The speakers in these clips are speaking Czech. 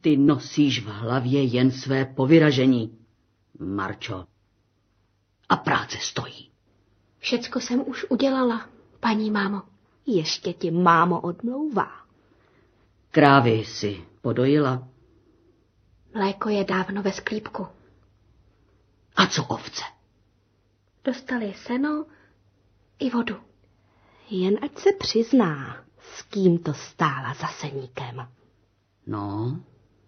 Ty nosíš v hlavě jen své povyražení, Marčo. A práce stojí. Všecko jsem už udělala, paní mámo. Ještě ti mámo odmlouvá. Krávy si podojila. Mléko je dávno ve sklípku. A co ovce? Dostali seno i vodu. Jen ať se přizná, s kým to stála za seníkem. No,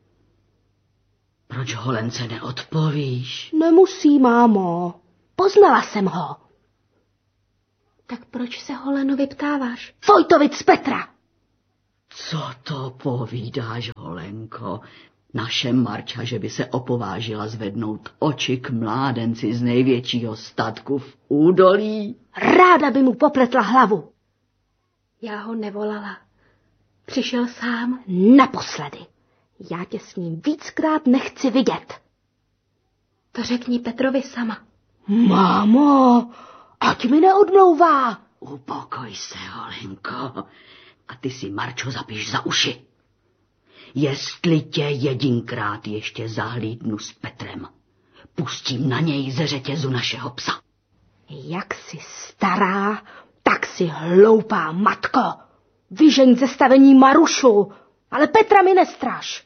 proč Holence neodpovíš? Nemusí, mámo. Poznala jsem ho. Tak proč se Holenovi ptáváš? Vojtovic z Petra. Co to povídáš, Holenko? Naše Marča, že by se opovážila zvednout oči k mládenci z největšího statku v údolí? Ráda by mu popletla hlavu. Já ho nevolala. Přišel sám. Naposledy. Já tě s ním víckrát nechci vidět. To řekni Petrovi sama. Mámo, ať mi neodmlouvá. Upokoj se, Holenko, a ty si, Marčo, zapiš za uši. Jestli tě jedinkrát ještě zahlídnu s Petrem, pustím na něj ze řetězu našeho psa. Jak jsi stará, tak si hloupá, matko. Vyžeň ze stavení Marušu, ale Petra mi nestraš.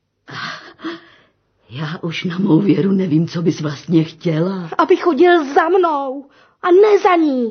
Já už na mou věru nevím, co bys vlastně chtěla. Aby chodil za mnou a ne za ní.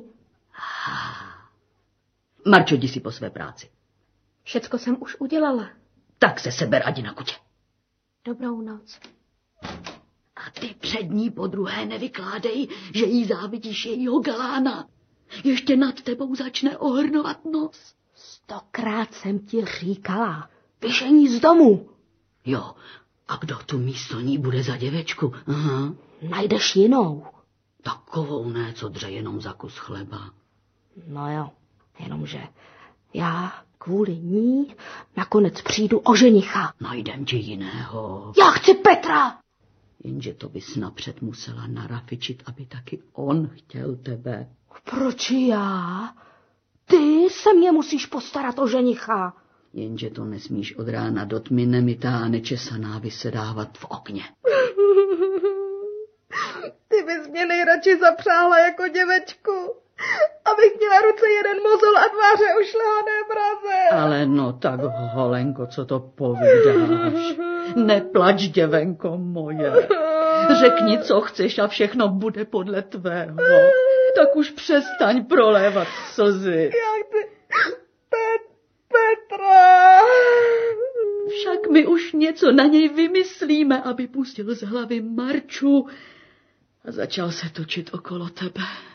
Marčo, jdi si po své práci. Všecko jsem už udělala. Tak se seber, ať na kutě. Dobrou noc. A ty před ní podruhé nevykládej, že jí závidíš jejího galána. Ještě nad tebou začne ohrnovat nos. 100krát jsem ti říkala. Vyžení z domu. Jo, a kdo tu místo ní bude za děvečku? Aha. Najdeš jinou. Takovou ne, co dře jenom za kus chleba. No jo, jenomže já kvůli ní nakonec přijdu o ženicha. Najdem ti jiného. Já chci Petra! Jenže to bys napřed musela narafičit, aby taky on chtěl tebe. Proč já? Ty se mě musíš postarat o ženicha. Jenže to nesmíš od rána do tmy nemytá a nečesaná vysedávat v okně. Ty bys mě nejradši zapřáhla jako děvečku, abych měla ruce jeden mozol a tváře ušlehané braze. Ale no tak, Holenko, co to povídáš? Neplač, děvenko moje. Řekni, co chceš a všechno bude podle tvého. Tak už přestaň prolévat slzy. Jak ty... Petra... Však my už něco na něj vymyslíme, aby pustil z hlavy Marču a začal se točit okolo tebe.